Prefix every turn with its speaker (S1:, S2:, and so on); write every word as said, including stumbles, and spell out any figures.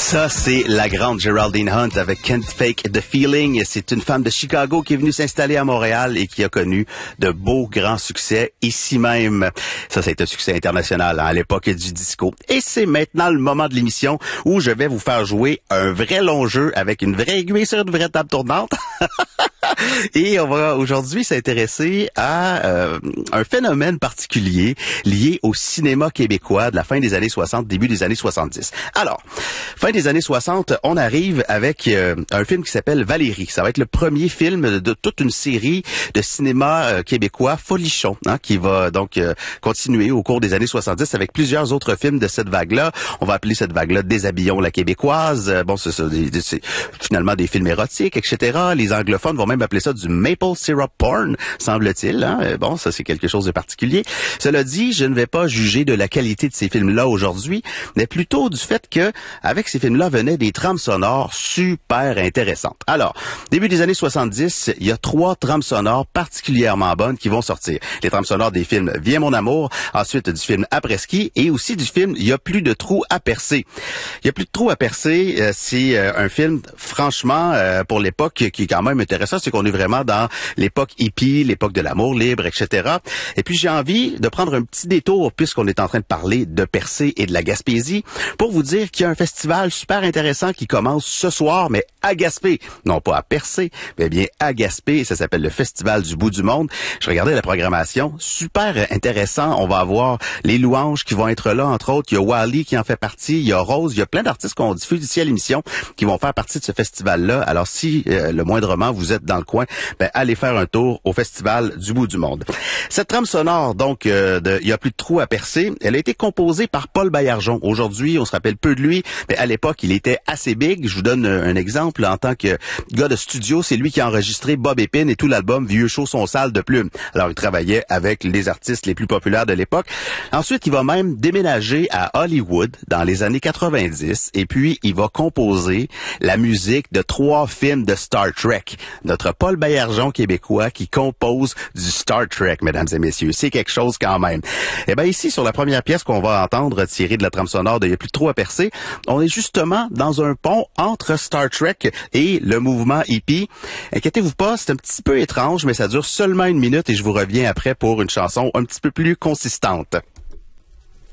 S1: Ça, c'est la grande Geraldine Hunt avec Can't Fake the Feeling. C'est une femme de Chicago qui est venue s'installer à Montréal et qui a connu de beaux grands succès ici même. Ça, c'est un succès international hein, à l'époque du disco. Et c'est maintenant le moment de l'émission où je vais vous faire jouer un vrai long jeu avec une vraie aiguille sur une vraie table tournante. Et on va aujourd'hui s'intéresser à euh, un phénomène particulier lié au cinéma québécois de la fin des années soixante, début des années soixante-dix. Alors, fin des années soixante, on arrive avec euh, un film qui s'appelle Valérie. Ça va être le premier film de, de toute une série de cinéma euh, québécois folichon, hein, qui va donc euh, continuer au cours des années soixante-dix avec plusieurs autres films de cette vague-là. On va appeler cette vague-là Déshabillons la québécoise. Euh, bon, c'est, c'est, c'est finalement des films érotiques, et cetera. Les anglophones vont même appeler ça du maple syrup porn, semble-t-il. Hein? Bon, ça c'est quelque chose de particulier. Cela dit, je ne vais pas juger de la qualité de ces films-là aujourd'hui, mais plutôt du fait que avec ces films-là venaient des trames sonores super intéressantes. Alors, début des années soixante-dix, il y a trois trames sonores particulièrement bonnes qui vont sortir. Les trames sonores des films Viens mon amour, ensuite du film Après-ski et aussi du film Il y a plus de trous à percer. Il y a plus de trous à percer, euh, c'est euh, un film franchement euh, pour l'époque qui est quand même intéressant, c'est qu'on est vraiment dans l'époque hippie, l'époque de l'amour libre, et cetera. Et puis j'ai envie de prendre un petit détour puisqu'on est en train de parler de Percé et de la Gaspésie pour vous dire qu'il y a un festival super intéressant qui commence ce soir, mais à Gaspé. Non pas à Percé, mais bien à Gaspé. Ça s'appelle le Festival du bout du monde. Je regardais la programmation, super intéressant. On va avoir les Louanges qui vont être là, entre autres. Il y a Wally qui en fait partie. Il y a Rose. Il y a plein d'artistes qu'on diffuse ici à l'émission qui vont faire partie de ce festival-là. Alors si euh, le moindrement vous êtes dans le coin, ben allez faire un tour au Festival du bout du monde. Cette trame sonore, donc, euh, de, il y a plus de trous à percer. Elle a été composée par Paul Baillargeon. Aujourd'hui, on se rappelle peu de lui, mais à l'époque, il était assez big. Je vous donne un exemple. En tant que gars de studio, c'est lui qui a enregistré Bob Épine et tout l'album Vieux chaud son sale de plumes. Alors, il travaillait avec les artistes les plus populaires de l'époque. Ensuite, il va même déménager à Hollywood dans les années quatre-vingt-dix et puis il va composer la musique de trois films de Star Trek. Notre Paul Baillargeon québécois qui compose du Star Trek, mesdames et messieurs. C'est quelque chose quand même. Eh bien, ici, sur la première pièce qu'on va entendre tirée de la trame sonore de Il y a plus de trous à percer, on est justement dans un pont entre Star Trek et le mouvement hippie. Inquiétez-vous pas, c'est un petit peu étrange, mais ça dure seulement une minute et je vous reviens après pour une chanson un petit peu plus consistante.